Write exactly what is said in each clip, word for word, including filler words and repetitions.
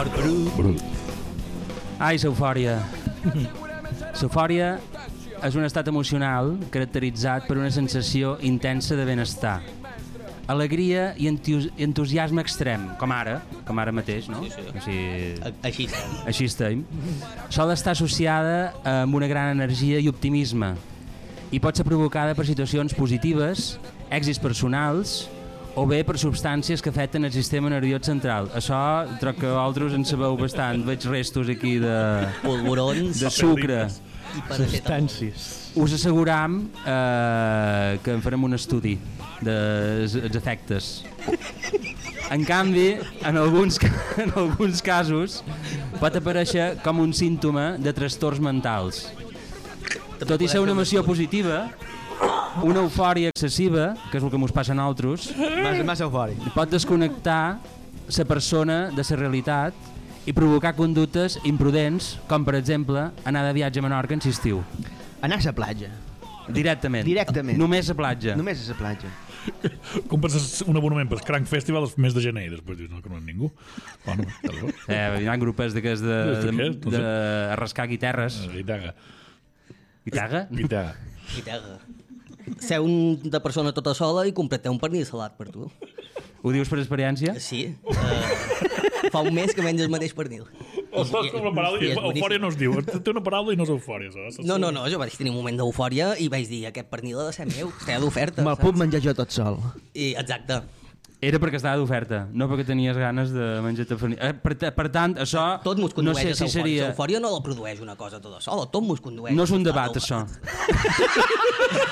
Brut. Brut. Ai, l'eufòria. L'eufòria és un estat emocional caracteritzat per una sensació intensa de benestar, alegria i entusiasme extrem, com ara, com ara mateix, no? Sí, sí. O sigui, Així estem. així estem. Sol estar associada amb una gran energia i optimisme i pot ser provocada per situacions positives, èxits personals o bé per substàncies que afecten el sistema nerviós central. Això troc que vosaltres en sabeu bastant. Veig restos aquí de, Polvorons de sucre. i paracetamol. Substàncies. Us asseguram eh, que en farem un estudi dels efectes. En canvi, en alguns, en alguns casos pot aparèixer com un símptoma de trastorns mentals. Tot i ser una emoció positiva, una eufòria excessiva, que és el que ens passa a nosaltres, Massa, massa eufòric. pot desconnectar la persona de la realitat i provocar conductes imprudents, com per exemple anar de viatge a Menorca en estiu. Anar a la platja. Directament. Directament. Només a platja. Només a la platja. Compres un abonament pel Crank Festival el mes de gener i després dius, no, que no és ningú. Bueno, Eh, hi ha grupes d'aquests de, de, Què? de, de arrascar guitarres. Guitarra. Guitarra? Guitarra. I terra. Ser un de persona tota sola i comprar-te un pernil salat per tu. Ho dius per experiència? Sí. Uh, fa un mes que menges el mateix pernil. O saps com la paraula? I és Eufòria boníssim. no es diu. Té una paraula i no és eufòria. Saps? No, no, no, jo vaig tenir un moment d'eufòria i vaig dir, aquest pernil ha de ser meu, està d'oferta. Me'l puc menjar jo tot sol. I, exacte. Era perquè estava d'oferta, no perquè tenies ganes de menjar-te pernil. Eh, per, per tant, això Tot mos no condueix sé a si l'eufòria. seria... L'eufòria no la produeix una cosa tota sola, tot mos condueix. No és un a debat, l'eufòria. això.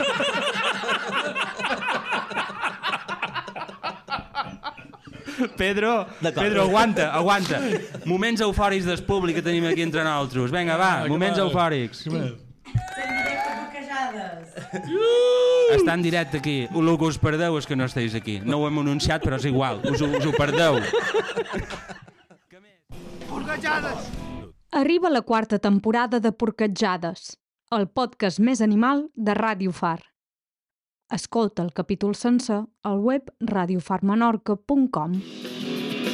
Pedro, D'acord. Pedro, aguanta, aguanta. Moments eufòrics del públic que tenim aquí entre nosaltres. Vinga, va, moments eufòrics. Està en directe aquí. El que us perdeu és que no esteu aquí. No ho hem anunciat, però és igual. Us, ho- us ho perdeu. Arriba la quarta temporada de Porquetjades, el podcast més animal de Ràdio Far. Escolta el capítol sencer al web radiofarmenorca punt com.